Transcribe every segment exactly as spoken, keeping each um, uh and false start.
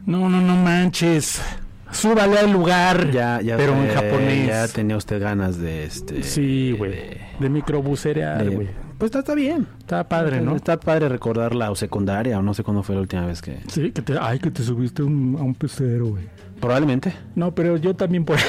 No, no, no manches. Súbale al lugar. Ya, ya. Pero eh, en japonés. Ya tenía usted ganas de este. Sí, güey. De, de microbuserear, güey. Pues está, está bien. Está padre, ¿no? Está padre recordarla o secundaria o no sé cuándo fue la última vez que... Sí, que te... Ay, que te subiste un, a un pecero, güey. Probablemente. No, pero yo también por...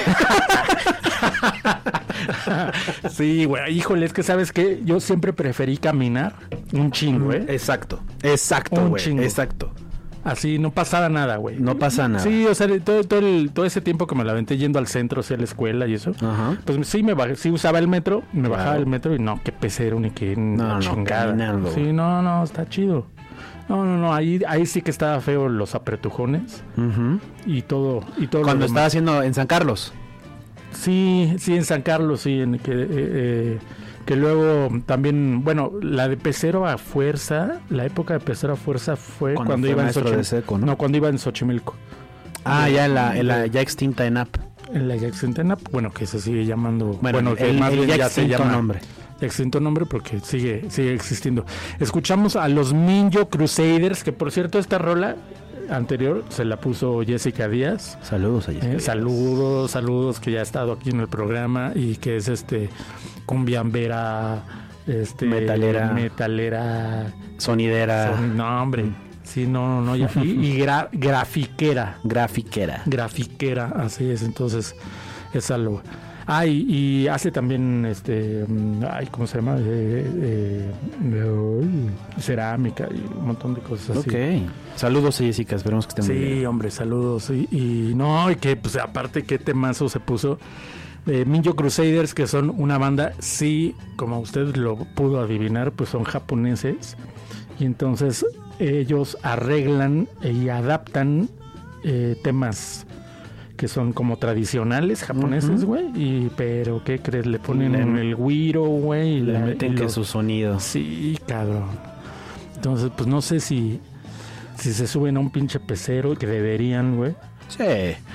Sí, güey. Híjole, es que ¿sabes qué? Yo siempre preferí caminar un chingo, güey. Exacto. Exacto, Un güey. chingo. Exacto. Así, no pasaba nada, güey. No pasa nada. Sí, o sea, todo, todo, el, todo ese tiempo que me la aventé yendo al centro, hacia la escuela y eso, Ajá. pues sí, me bajé, sí usaba el metro, me Claro. bajaba el metro y no, qué pecero ni qué No, no, chingada. caminando. Sí, no, no, está chido. No, no, no, ahí, ahí sí que estaba feo los apretujones Uh-huh. y todo. Y todo Cuando lo estaba demás. haciendo en San Carlos. Sí, sí, en San Carlos, sí, en que... Eh, eh, que luego también, bueno, la de pecero a fuerza, la época de pecero a fuerza fue Cuando cuando, fue iba en maestro de Xochimilco. seco, ¿no? No, cuando iba en Xochimilco. Ah, De- ya en la, en la de- ya extinta ENAP. En la ya extinta ENAP, bueno, que se sigue llamando, Bueno, bueno, que el- más el bien ya ya se extinto llama nombre. extinto nombre porque sigue sigue existiendo. Escuchamos a los Minjo Crusaders, que por cierto esta rola anterior se la puso Jessica Díaz. Saludos a Jessica Eh, Díaz. saludos, saludos, que ya ha estado aquí en el programa y que es este cumbiambera, este Metalera. metalera, Sonidera. son- no hombre, sí, no, no, ya, y, y gra- grafiquera. Grafiquera. Grafiquera, así es, entonces es algo. Ah, y, y hace también, este, mm, ay, ¿cómo se llama? Eh, eh, eh, cerámica y un montón de cosas así. Ok. Saludos a Jessica, esperemos que estén muy Sí, bien. hombre, saludos. Y, y no, y que, pues, aparte, qué temazo se puso. Eh, Minjo Crusaders, que son una banda, sí, como usted lo pudo adivinar, pues son japoneses. Y entonces ellos arreglan y adaptan eh, temas que son como tradicionales japoneses, Ujú. güey. Y pero ¿qué crees? Le ponen Le- el güiro, güey. y Le la- meten y que los- su sonido. Sí, cabrón. Entonces, pues no sé si si se suben a un pinche pecero, que deberían, güey. Sí.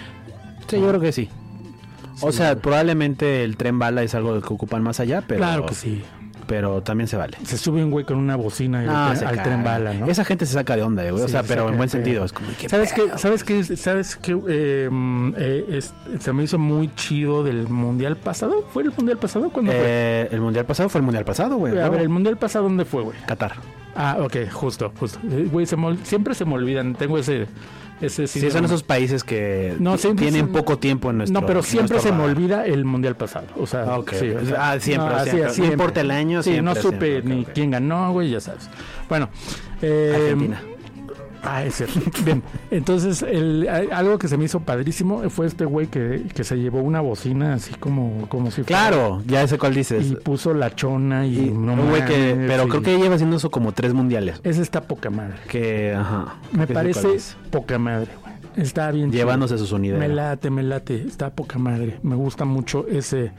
Sí, yo creo que sí. O Sí, sea, güey. probablemente el tren bala es algo que ocupan más allá, pero... Claro que sí. Pero también se vale. Se sube un güey con una bocina y No, al, se al caga. tren bala, ¿no? Esa gente se saca de onda, güey. o Sí, sea, se pero saca en buen de sentido. pedo. Es como, ¿qué ¿Sabes qué? pedo? ¿Sabes qué? ¿Sabes qué? Eh, mm, eh, es- se me hizo muy chido del mundial pasado. ¿Fue el mundial pasado? ¿Cuándo Eh, el mundial pasado fue el mundial pasado, güey. fue? A ¿no? ver, el mundial pasado, ¿dónde fue, güey? Qatar. Ah, ok, justo, justo. Eh, Güey, se me ol- siempre se me olvidan. Tengo ese... ese Sí, son síndrome. esos países que No, siempre tienen se- poco tiempo en nuestro No, pero siempre nuestro se me radar. olvida el mundial pasado. O sea, Ah, ok. sí, o sea, Ah, siempre, así, siempre. así, No importa el año, Sí, siempre, no supe siempre. Ok, ni ok. quién ganó, güey, ya sabes. Bueno, eh, Argentina. Ah, es cierto. Bien, entonces el, a- algo que se me hizo padrísimo fue este güey que, que se llevó una bocina así como, como si fuera- Claro, ya sé cuál dices. y puso la chona y, Y- no un güey que, mames, pero y- creo que lleva haciendo eso como tres mundiales. esa está poca madre. Que, ajá. Me creo que sé cuál parece es. poca madre, güey. Está bien chido. Llevándose su sonido. Me late, me late, está poca madre. Me gusta mucho ese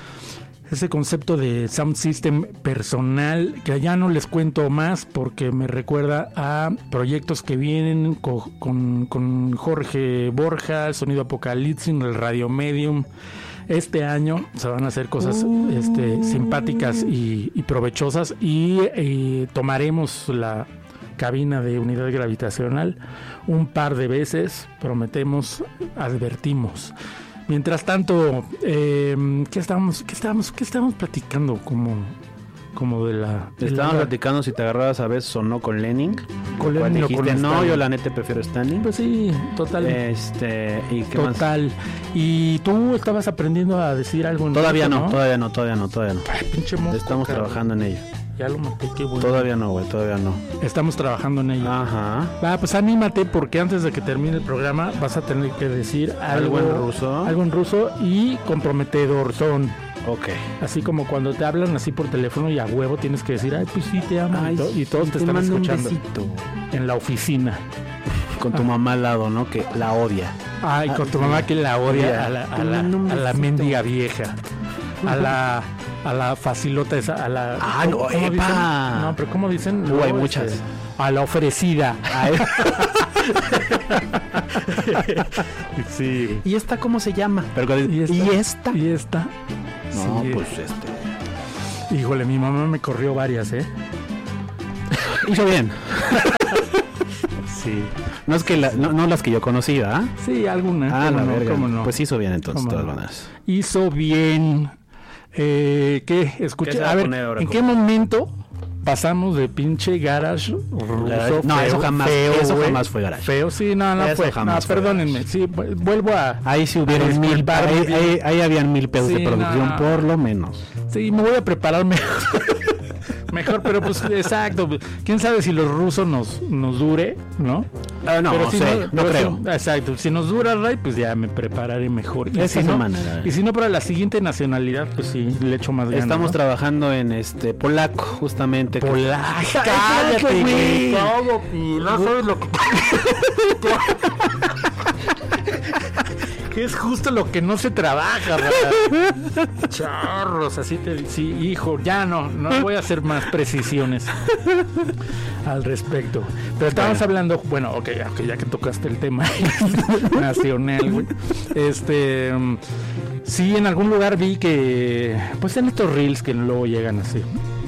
ese concepto de sound system personal, que ya no les cuento más porque me recuerda a proyectos que vienen co- con, con Jorge Borja, el Sonido Apocalipsis, el Radio Medium. Este año se van a hacer cosas este, simpáticas y, y provechosas y, y tomaremos la cabina de unidad gravitacional un par de veces, prometemos, advertimos. Mientras tanto, eh, ¿qué estábamos, qué estábamos, qué estábamos platicando como, como de la? de Estábamos la- platicando si te agarrabas a veces o no con Lenin. Con ¿Cuál Lenin o dijiste? con No, Stalin? yo la neta prefiero Stanley. Pues sí, total, Este, ¿y qué más? total. Y tú estabas aprendiendo a decir algo en Todavía ruso, no, todavía no, todavía no, todavía no. Ay, pinche moco, Estamos cabrón. trabajando en ello. Ya lo maté, qué bueno. Todavía no, güey, todavía no. Estamos trabajando en ello. Ajá. Ah, pues anímate porque antes de que termine el programa vas a tener que decir algo, ¿Algo en ruso? algo en ruso y comprometedor son. Ok. Así como cuando te hablan así por teléfono y a huevo tienes que decir, ay, pues sí, te amo. y, to- y todos te, están mando un escuchando besito. en la oficina. Con tu mamá al lado, ¿no? Que la odia. Ay, con tu mamá que la odia a la, a Te la, mando un a la besito. mendiga vieja. A la, a la facilota esa, a la... Ah, ¿cómo- no, cómo epa. dicen? No, pero ¿cómo dicen? Uh, hay No, muchas. este, a la ofrecida. Sí, güey. ¿Y esta cómo se llama? Pero, ¿Y esta? ¿Y esta? ¿Y esta? No, Sí. pues este. Híjole, mi mamá me corrió varias, ¿eh? Hizo bien. sí. No es que la, no, no las que yo conocí, ¿ah? Sí, algunas. Ah, la no, verga. cómo no. Pues hizo bien entonces, ¿Cómo todas no? maneras. Hizo bien. Eh, ¿Qué? Escuché. ¿Qué se va A a ver, poner ahora, ¿en compa? qué momento pasamos de pinche garage ruso? No, feo, eso jamás, feo, eso güey? jamás fue garage. Feo, sí, no, no Eso fue. jamás no, fue perdónenme. garage. Sí, vu- vuelvo a. Ahí sí hubieron a mil, disculparme. ahí, ahí, ahí habían mil pesos Sí, de producción, no. por lo menos. Sí, me voy a preparar mejor. Mejor, pero pues exacto. Quién sabe si los rusos nos, nos dure, ¿no? Ah, no, Pero no si sé, no, no pero creo. si- exacto. Si nos dura, Ray, pues ya me prepararé mejor. Y Esa si no, semana. y si no para la siguiente nacionalidad, pues sí, le echo más ganas. Estamos ¿no? trabajando en este polaco, justamente. que- Polaco. Cállate, Cállate, güey. güey. ¿Cómo? No sabes lo que... que es justo lo que no se trabaja, ¿verdad? Chorros, así te... Sí, hijo, ya no, no voy a hacer más precisiones al respecto. Pero estábamos Bueno. hablando, bueno, ok, ok, ya que tocaste el tema nacional, güey. Este... um, sí, en algún lugar vi que... Pues en estos reels que luego llegan así.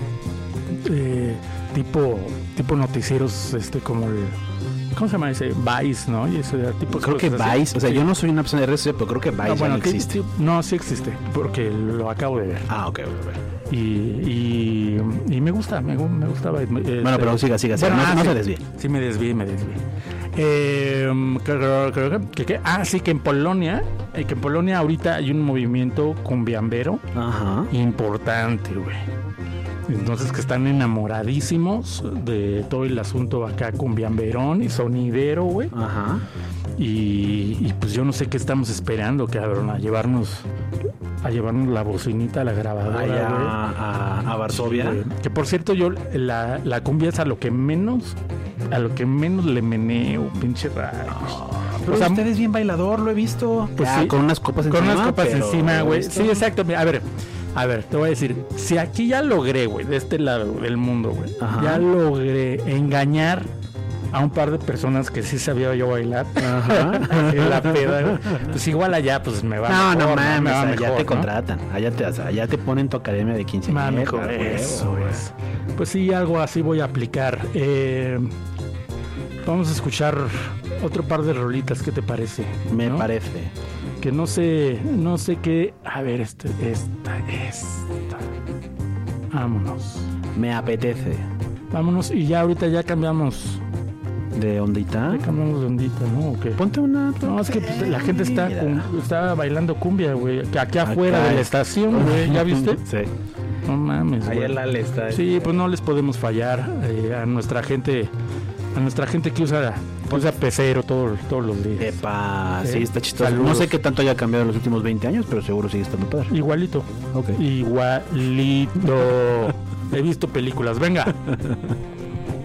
Eh, tipo tipo noticieros, este, como el... ¿Cómo se llama ese? Vice, ¿no? Y ese tipo de Creo que cosas así. Vice, o sea, Sí. yo no soy una persona de redes sociales, pero creo que Vice No, ya bueno, no que- existe. sí, no, sí existe, porque lo acabo de ver. Ah, ok, ok, ok. Y, y, y me gusta, me, gu- me gustaba. Bueno, Bueno, pero siga, siga, siga, no, ah, no sí, se desvíe. Sí, me desvíe, me desvíe. Eh, creo, creo que, que- que- ah, sí, que en Polonia, eh, que en Polonia ahorita hay un movimiento cumbiambero Ajá. importante, güey. Entonces que están enamoradísimos de todo el asunto acá cumbiamberón y sonidero, güey. Ajá. Y, y pues yo no sé qué estamos esperando, cabrón, a llevarnos a llevarnos la bocinita a la grabadora, Allá güey. a, a Varsovia. Sí, que por cierto, yo la, la cumbia es a lo que menos, a lo que menos le meneo, pinche raro. Pero O sea, usted es bien bailador, lo he visto. Pues Ya, sí. con unas copas Con encima. unas copas pero encima, lo he güey. visto. Sí, exacto. A ver, a ver, te voy a decir, si aquí ya logré, güey, de este lado del mundo, güey, Ajá. ya logré engañar a un par de personas que sí sabía yo bailar Ajá. en la peda, güey, pues igual allá pues me va No, mejor, no Me mames, va allá mejor, te ¿no? contratan, allá te, o sea, allá te ponen tu academia de quince Me va años. mejor, eso es. Pues sí, algo así voy a aplicar. Eh, vamos a escuchar otro par de rolitas, ¿qué te parece? Me ¿No? parece. Que no sé, no sé qué. A ver, este, esta, esta. Vámonos. Me apetece. Vámonos y ya ahorita ya cambiamos. ¿De ondita? Ya cambiamos de ondita, ¿no? ¿O qué? Ponte una. No, es que pues, la gente está, cum- está bailando cumbia, güey. que Aquí afuera Acá de la es- estación, güey. ¿Ya viste? Sí. No mames, güey. Ahí el Ale está. Sí, pues no les podemos fallar eh, a nuestra gente, a nuestra gente que usa, que usa pecero todo- todos los días. Epa, Sí. sí, está chistoso. Saludos. No sé qué tanto haya cambiado en los últimos veinte años, pero seguro sigue estando padre. Igualito. Ok. Igualito. He visto películas. Venga.